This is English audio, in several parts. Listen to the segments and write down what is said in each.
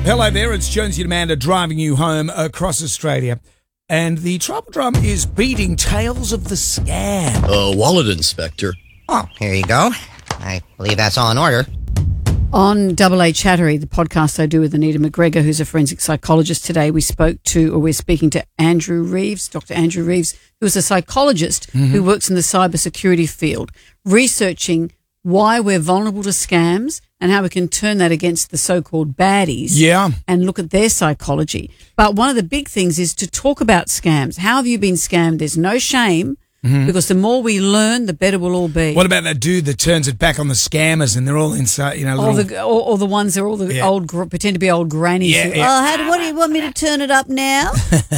Hello there, it's Jonesy and Amanda driving you home across Australia. And the Tribal Drum is beating Tales of the Scam. Wallet inspector. Oh, here you go. I believe that's all in order. On Double A Chattery, the podcast I do with Anita McGregor, who's a forensic psychologist today, we're speaking to Andrew Reeves, Dr. Andrew Reeves, who is a psychologist who works in the cybersecurity field, researching why we're vulnerable to scams and how we can turn that against the so-called baddies and look at their psychology. But one of the big things is to talk about scams. How have you been scammed? There's no shame because the more we learn, the better we'll all be. What about that dude that turns it back on the scammers and they're all inside, you know, or the ones that are all the old, pretend to be old grannies. What do you want me to turn it up now?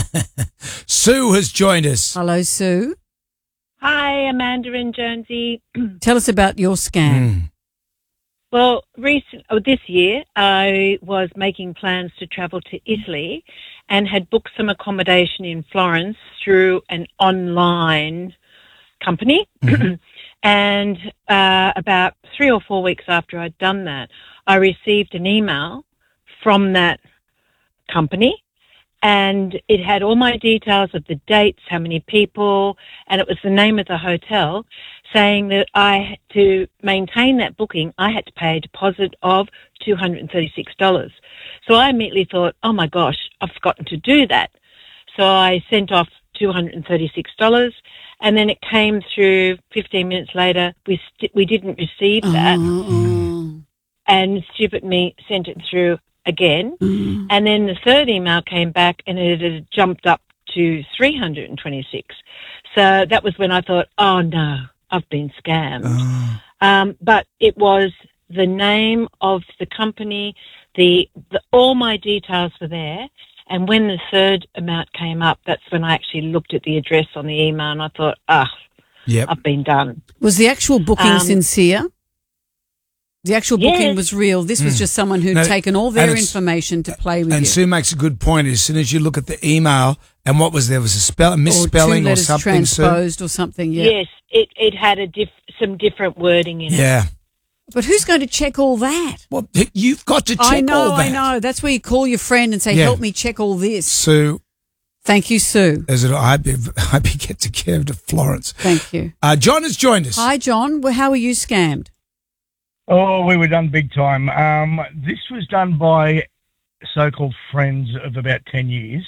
Sue has joined us. Hello, Sue. Hi, Amanda and Jonesy. Tell us about your scam. Well, this year I was making plans to travel to Italy and had booked some accommodation in Florence through an online company. And about 3 or 4 weeks after I'd done that, I received an email from that company. And it had all my details of the dates, how many people, and it was the name of the hotel, saying that to maintain that booking, I had to pay a deposit of $236. So I immediately thought, oh my gosh, I've forgotten to do that. So I sent off $236, and then it came through 15 minutes later. We didn't receive that, and stupid me sent it through again. And then the third email came back and it had jumped up to 326. So that was when I thought, oh no, I've been scammed. But it was the name of the company, all my details were there. And when the third amount came up, that's when I actually looked at the address on the email and I thought, I've been done. Was the actual booking sincere? The actual booking was real. This was just someone who'd taken all their information to play with you. And Sue makes a good point. As soon as you look at the email and what was there was a misspelling or something. Transposed or something, Yes, it had some different wording in it. Yeah. But who's going to check all that? Well, you've got to check all that. I know. That's where you call your friend and say, help me check all this. Sue. Thank you, Sue. I hope you get to care to Florence. Thank you. John has joined us. Hi, John. Well, how were you scammed? Oh, we were done big time. This was done by so-called friends of about 10 years.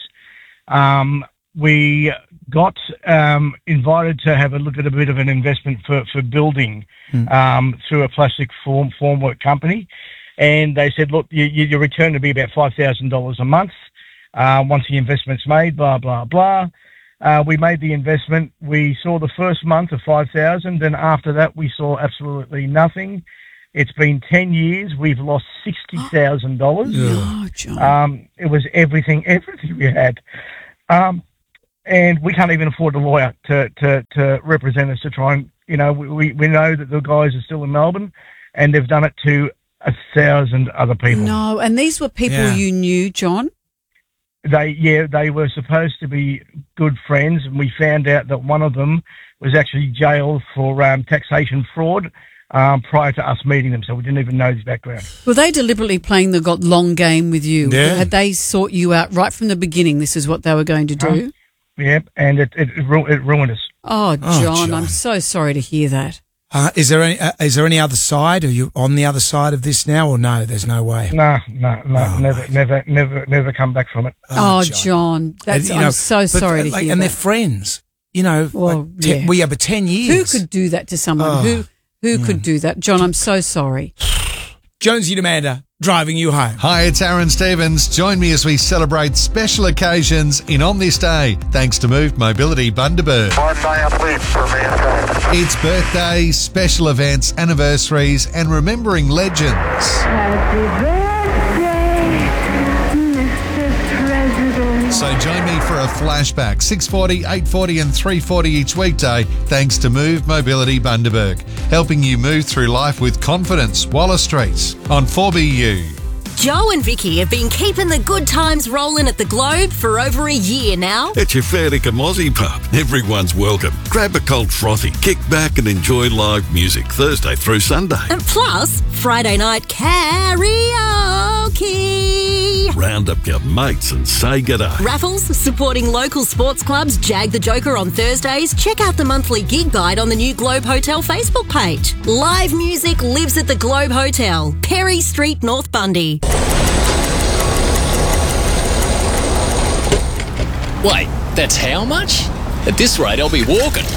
We got invited to have a look at a bit of an investment for building through a plastic formwork company. And they said, look, your return will be about $5,000 a month once the investment's made, blah, blah, blah. We made the investment. We saw the first month of $5,000. Then after that, we saw absolutely nothing. It's been 10 years. We've lost $60,000. Oh, John. It was everything we had. And we can't even afford a lawyer to represent us to try and, we know that the guys are still in Melbourne and they've done it to 1,000 other people. No, and these were people you knew, John? They were supposed to be good friends, and we found out that one of them was actually jailed for taxation fraud prior to us meeting them, so we didn't even know his background. Were they deliberately playing the long game with you? Yeah. Had they sought you out right from the beginning, this is what they were going to do? Yep, and it ruined us. Oh, John, I'm so sorry to hear that. Is there any other side? Are you on the other side of this now, or no? There's no way. No, never come back from it. Oh, John, I'm so sorry to hear that. And they're friends, but 10 years. Who could do that to someone? Who could do that? John, I'm so sorry. Jonesy and Amanda, driving you home. Hi, it's Aaron Stevens. Join me as we celebrate special occasions in On This Day, thanks to Move Mobility Bundaberg. It's birthdays, special events, anniversaries, and remembering legends. Happy birthday, Mr. President. So join me for a flashback, 6:40, 8:40 and 3:40 each weekday, thanks to Move Mobility Bundaberg, helping you move through life with confidence. Waller Street on 4BU. Joe and Vicky have been keeping the good times rolling at the Globe for over a year now. It's your fair dinkum Aussie pub. Everyone's welcome. Grab a cold frothy, kick back and enjoy live music Thursday through Sunday. And plus, Friday night karaoke. round up your mates and say g'day. Raffles, supporting local sports clubs. Jag the Joker on Thursdays. Check out the monthly gig guide on the new Globe Hotel Facebook page. Live music lives at the Globe Hotel, Perry Street, North Bundy. Wait, that's how much? At this rate, I'll be walking.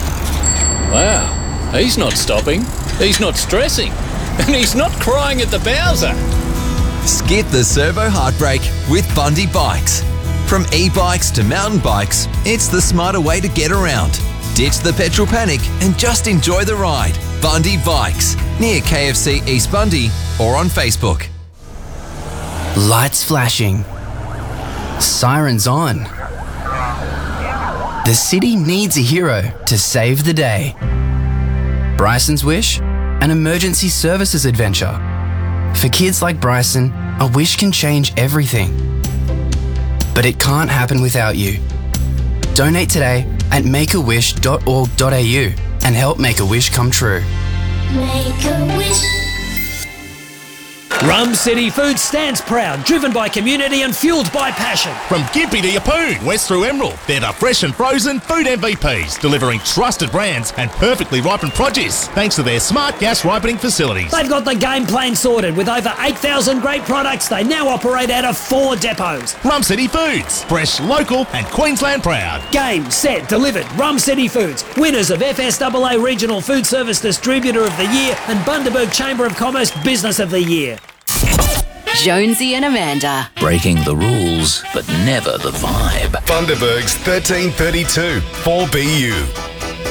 Wow, he's not stopping, he's not stressing, and he's not crying at the Bowser. Skip the servo heartbreak with Bundy Bikes. From e-bikes to mountain bikes, it's the smarter way to get around. Ditch the petrol panic and just enjoy the ride. Bundy Bikes, near KFC East Bundy or on Facebook. Lights flashing. Sirens on. The city needs a hero to save the day. Bryson's Wish, an emergency services adventure. For kids like Bryson, a wish can change everything. But it can't happen without you. Donate today at makeawish.org.au and help make a wish come true. Make a wish. Rum City Food stands proud, driven by community and fuelled by passion. From Gympie to Yeppoon, west through Emerald, they're the fresh and frozen food MVPs, delivering trusted brands and perfectly ripened produce, thanks to their smart gas ripening facilities. They've got the game plan sorted. With over 8,000 great products, they now operate out of 4 depots. Rum City Foods, fresh, local and Queensland proud. Game, set, delivered. Rum City Foods, winners of FSAA Regional Food Service Distributor of the Year and Bundaberg Chamber of Commerce Business of the Year. Jonesy and Amanda. Breaking the rules, but never the vibe. Bundaberg's 1332 4BU.